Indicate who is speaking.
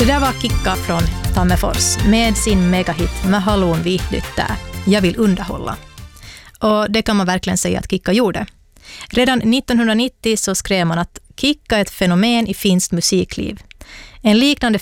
Speaker 1: där var Kikka från Tammerfors med sin megahit Mä haluun viihdyttää, jag vill underhålla. Och det kan man verkligen säga att Kikka gjorde. Redan 1990 så skrev man att Kikka är ett fenomen i finskt musikliv. En liknande